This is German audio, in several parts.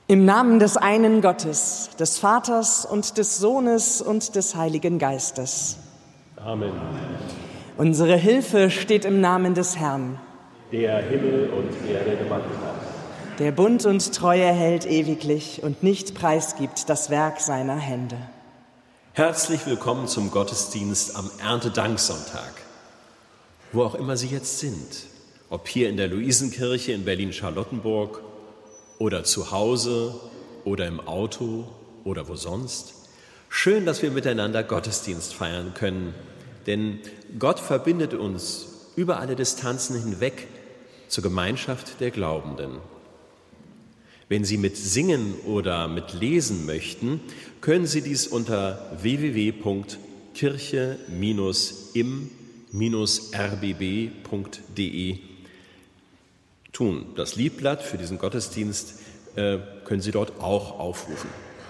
Im Namen des einen Gottes, des Vaters und des Sohnes und des Heiligen Geistes. Amen. Unsere Hilfe steht im Namen des Herrn, Der Himmel und Erde gemacht hat. der Bund und Treue hält ewiglich und nicht preisgibt das Werk seiner Hände. Herzlich willkommen zum Gottesdienst am Erntedanksonntag. Wo auch immer Sie jetzt sind, ob hier in der Luisenkirche in Berlin-Charlottenburg oder zu Hause oder im Auto oder wo sonst. Schön, dass wir miteinander Gottesdienst feiern können, denn Gott verbindet uns über alle Distanzen hinweg zur Gemeinschaft der Glaubenden. Wenn Sie mit Singen oder mit Lesen möchten, können Sie dies unter www.kirche-im-rbb.de tun. Das Liedblatt für diesen Gottesdienst können Sie dort auch aufrufen.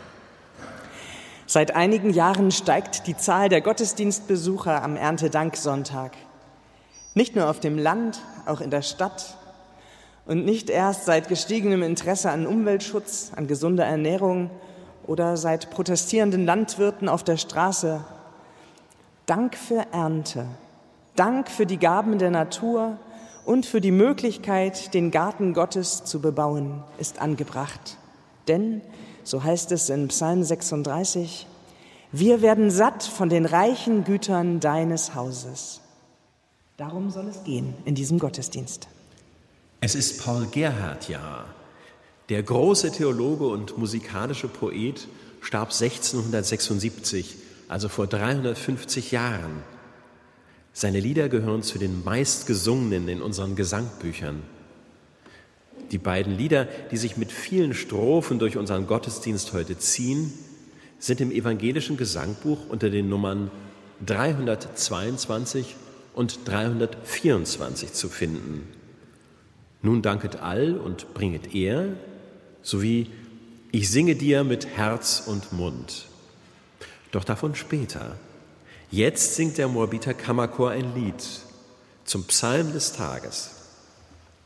Seit einigen Jahren steigt die Zahl der Gottesdienstbesucher am Erntedanksonntag. Nicht nur auf dem Land, auch in der Stadt. Und nicht erst seit gestiegenem Interesse an Umweltschutz, an gesunder Ernährung oder seit protestierenden Landwirten auf der Straße. Dank für Ernte, Dank für die Gaben der Natur und für die Möglichkeit, den Garten Gottes zu bebauen, ist angebracht. Denn, so heißt es in Psalm 36, wir werden satt von den reichen Gütern deines Hauses. Darum soll es gehen in diesem Gottesdienst. Es ist Paul Gerhardt-Jahr. Der große Theologe und musikalische Poet starb 1676, also vor 350 Jahren. Seine Lieder gehören zu den meistgesungenen in unseren Gesangbüchern. Die beiden Lieder, die sich mit vielen Strophen durch unseren Gottesdienst heute ziehen, sind im evangelischen Gesangbuch unter den Nummern 322 und 324 zu finden. Nun danket all und bringet Ehr, sowie ich singe dir mit Herz und Mund. Doch davon später. Jetzt singt der Moabiter Kammerchor ein Lied zum Psalm des Tages.